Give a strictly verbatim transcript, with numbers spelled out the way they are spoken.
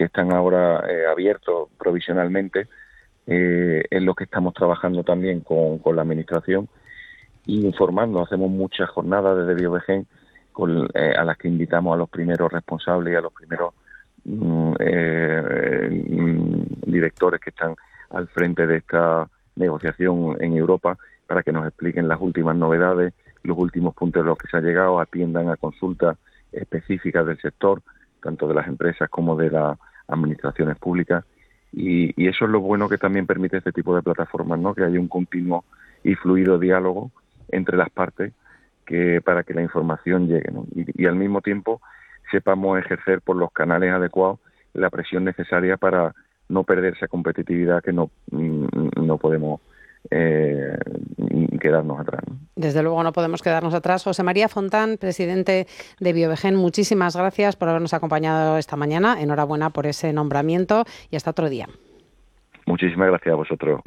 que están ahora eh, abiertos provisionalmente, eh, es lo que estamos trabajando también con, con la Administración y informando. Hacemos muchas jornadas desde Biovegen con, eh, a las que invitamos a los primeros responsables y a los primeros mm, eh, mm, directores que están al frente de esta negociación en Europa para que nos expliquen las últimas novedades, los últimos puntos a los que se ha llegado, atiendan a consultas específicas del sector, tanto de las empresas como de las administraciones públicas. Y, y eso es lo bueno que también permite este tipo de plataformas, ¿no? Que haya un continuo y fluido diálogo entre las partes que para que la información llegue, ¿no? Y, y al mismo tiempo sepamos ejercer por los canales adecuados la presión necesaria para no perder esa competitividad que no, no podemos eh, quedarnos atrás, ¿no? Desde luego no podemos quedarnos atrás. José María Fontán, presidente de Biovegen, muchísimas gracias por habernos acompañado esta mañana. Enhorabuena por ese nombramiento y hasta otro día. Muchísimas gracias a vosotros.